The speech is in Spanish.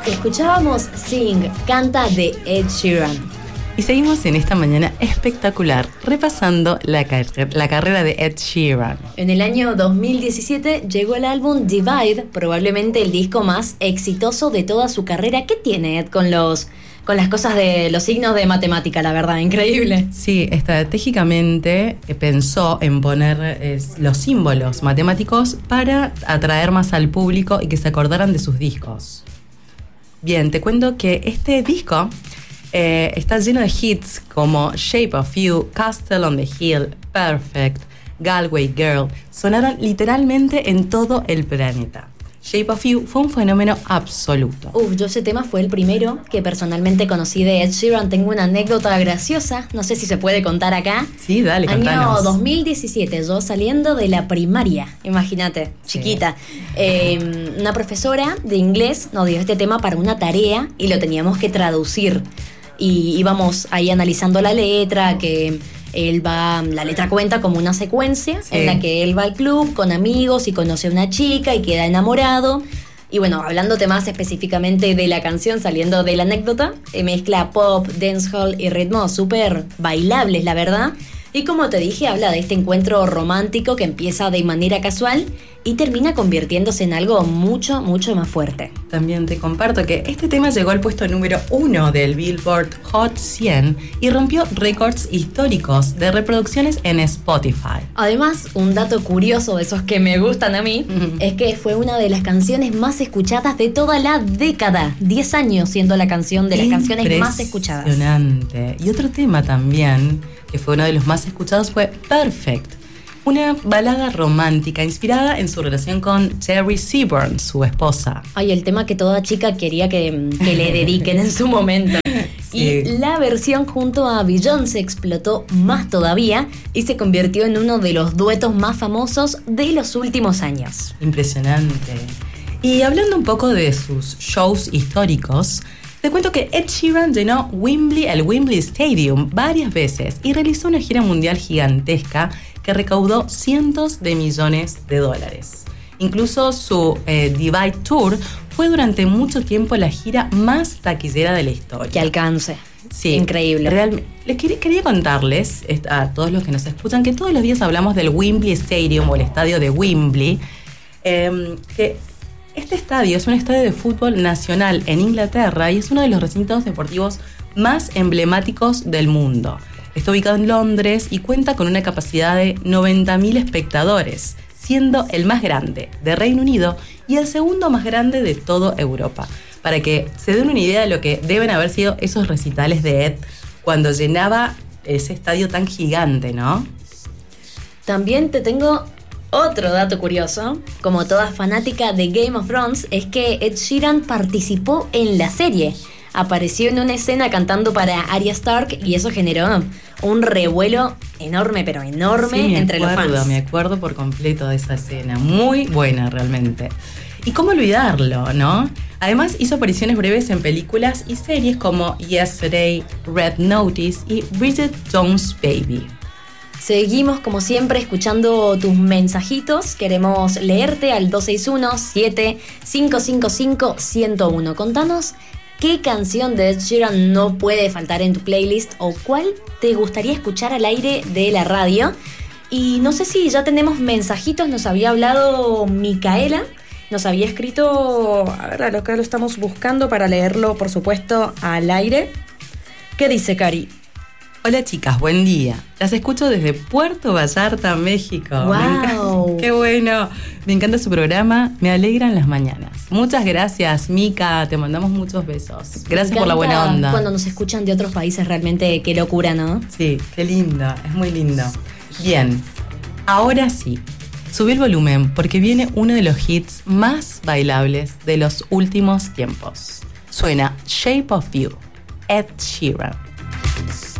Escuchábamos Sing, Canta de Ed Sheeran. Y seguimos en esta mañana espectacular repasando la carrera de Ed Sheeran. En el año 2017 llegó el álbum Divide, probablemente el disco más exitoso de toda su carrera. ¿Qué tiene Ed con las cosas de los signos de matemática, la verdad? Increíble. Sí, estratégicamente pensó en poner los símbolos matemáticos para atraer más al público y que se acordaran de sus discos. Bien, te cuento que este disco está lleno de hits como Shape of You, Castle on the Hill, Perfect, Galway Girl. Sonaron literalmente en todo el planeta. Shape of You fue un fenómeno absoluto. Yo ese tema fue el primero que personalmente conocí de Ed Sheeran. Tengo una anécdota graciosa, no sé si se puede contar acá. Sí, dale, contanos. Año 2017, yo saliendo de la primaria, imagínate, chiquita. Una profesora de inglés nos dio este tema para una tarea y lo teníamos que traducir. Y íbamos ahí analizando la letra, que la letra cuenta como una secuencia en la que él va al club con amigos y conoce a una chica y queda enamorado. Y bueno, hablándote más específicamente de la canción, saliendo de la anécdota, mezcla pop, dancehall y ritmos súper bailables, la verdad. Y como te dije, habla de este encuentro romántico que empieza de manera casual y termina convirtiéndose en algo mucho, mucho más fuerte. También te comparto que este tema llegó al puesto número 1 del Billboard Hot 100 y rompió récords históricos de reproducciones en Spotify. Además, un dato curioso de esos que me gustan a mí es que fue una de las canciones más escuchadas de toda la década. 10 años siendo la canción de las canciones más escuchadas. Impresionante. Y otro tema también, que fue uno de los más escuchados, fue Perfect. Una balada romántica inspirada en su relación con Terry Seaborn, su esposa. Ay, el tema que toda chica quería que le dediquen en su momento. Sí. Y la versión junto a Beyoncé explotó más todavía y se convirtió en uno de los duetos más famosos de los últimos años. Impresionante. Y hablando un poco de sus shows históricos, te cuento que Ed Sheeran llenó el Wembley Stadium varias veces y realizó una gira mundial gigantesca que recaudó cientos de millones de dólares. Incluso su Divide Tour fue durante mucho tiempo la gira más taquillera de la historia. ¡Qué alcance! Sí, increíble. Realmente, quería contarles a todos los que nos escuchan que todos los días hablamos del Wembley Stadium o el estadio de Wembley, que este estadio es un estadio de fútbol nacional en Inglaterra y es uno de los recintos deportivos más emblemáticos del mundo. Está ubicado en Londres y cuenta con una capacidad de 90.000 espectadores, siendo el más grande de Reino Unido y el segundo más grande de toda Europa. Para que se den una idea de lo que deben haber sido esos recitales de Ed cuando llenaba ese estadio tan gigante, ¿no? También te tengo otro dato curioso. Como toda fanática de Game of Thrones, es que Ed Sheeran participó en la serie. Apareció en una escena cantando para Arya Stark y eso generó un revuelo enorme, pero enorme entre los fans. Me acuerdo por completo de esa escena. Muy buena, realmente. Y cómo olvidarlo, ¿no? Además, hizo apariciones breves en películas y series como Yesterday, Red Notice y Bridget Jones' Baby. Seguimos, como siempre, escuchando tus mensajitos. Queremos leerte al 261-7555-101. Contanos qué canción de Ed Sheeran no puede faltar en tu playlist o cuál te gustaría escuchar al aire de la radio. Y no sé si ya tenemos mensajitos. Nos había hablado Micaela. Nos había escrito... A ver, acá lo estamos buscando para leerlo, por supuesto, al aire. ¿Qué dice, Cari? Hola chicas, buen día. Las escucho desde Puerto Vallarta, México. ¡Wow! ¡Qué bueno! Me encanta su programa, me alegran las mañanas. Muchas gracias, Mica, te mandamos muchos besos. Gracias por la buena onda. Cuando nos escuchan de otros países, realmente qué locura, ¿no? Sí, qué lindo, es muy lindo. Bien, ahora sí, subí el volumen porque viene uno de los hits más bailables de los últimos tiempos. Suena Shape of You, Ed Sheeran.